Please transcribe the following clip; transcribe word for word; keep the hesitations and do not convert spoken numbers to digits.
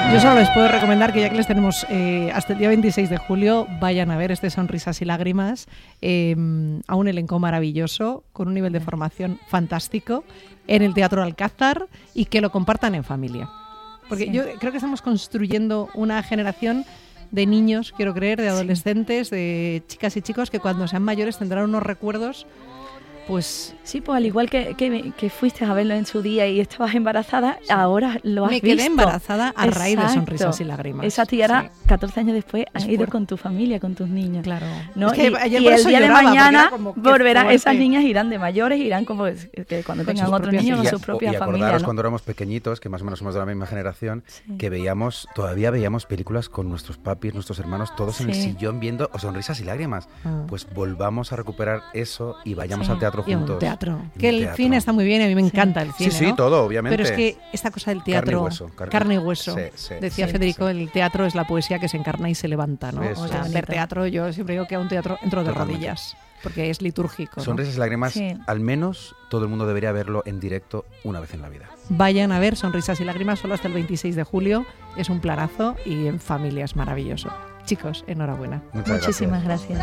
Yo solo les puedo recomendar que ya que les tenemos eh, hasta el día veintiséis de julio, vayan a ver este Sonrisas y Lágrimas, eh, a un elenco maravilloso, con un nivel de formación fantástico, en el Teatro Alcázar, y que lo compartan en familia. Porque sí. yo creo que estamos construyendo una generación de niños, quiero creer, de adolescentes, sí. de chicas y chicos que cuando sean mayores tendrán unos recuerdos. Pues sí, pues al igual que, que, que fuiste a verlo en su día y estabas embarazada, sí. ahora lo has Me visto. Me quedé embarazada a Exacto. raíz de Sonrisas y Lágrimas. Esa tía sí. catorce años después has es ido fuerte. con tu familia, con tus niños. Claro. ¿no? Es que y ayer y por el eso día de lloraba, mañana como, volverán, fuerte. Esas niñas irán de mayores, irán como que cuando con tengan otros niños con sus propias familias. Y familias. acordaros ¿no? cuando éramos pequeñitos, que más o menos somos de la misma generación, sí. que veíamos, todavía veíamos películas con nuestros papis, nuestros hermanos, todos sí. en el sillón viendo Sonrisas y Lágrimas. Ah. Pues volvamos a recuperar eso y vayamos sí. al teatro juntos. Y a un teatro. Que el teatro. Cine está muy bien, a mí me sí. encanta el cine, Sí, sí, ¿no? todo, obviamente. Pero es que esta cosa del teatro... Carne y hueso. Carne, carne y hueso. Sí, sí, Decía sí, Federico, sí. el teatro es la poesía que se encarna y se levanta, ¿no? Eso. O sea, ver teatro, yo siempre digo que a un teatro entro de Totalmente. rodillas, porque es litúrgico, ¿no? Sonrisas y Lágrimas, sí. al menos todo el mundo debería verlo en directo una vez en la vida. Vayan a ver Sonrisas y Lágrimas solo hasta el veintiséis de julio. Es un planazo y en familia es maravilloso. Chicos, enhorabuena. Muchas Muchísimas gracias. gracias.